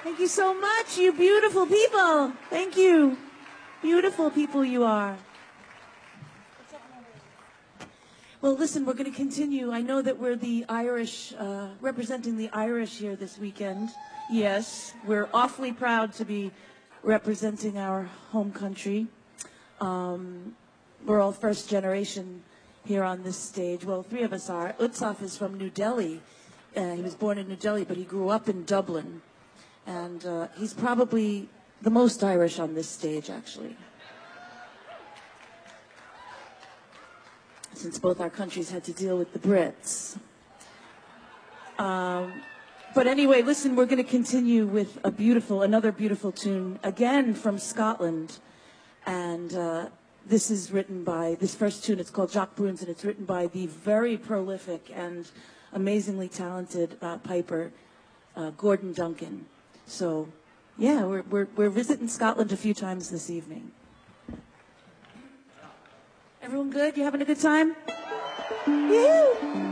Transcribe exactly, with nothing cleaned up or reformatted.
Thank you so much, you beautiful people. Thank you. Beautiful people you are. Well, listen, we're going to continue. I know that we're the Irish, uh, representing the Irish here this weekend. Yes, we're awfully proud to be representing our home country. Um, we're all first generation here on this stage. Well, three of us are. Utsof is from New Delhi. Uh, he was born in New Delhi, but he grew up in Dublin. And uh, he's probably the most Irish on this stage, actually. Since both our countries had to deal with the Brits. Um, but anyway, listen, we're going to continue with a beautiful, another beautiful tune, again from Scotland. And uh, this is written by, this first tune, it's called Jacques Bruins, and it's written by the very prolific and amazingly talented uh, piper, uh, Gordon Duncan. So, yeah, we're, we're, we're visiting Scotland a few times this evening. Everyone good? You having a good time? Woo!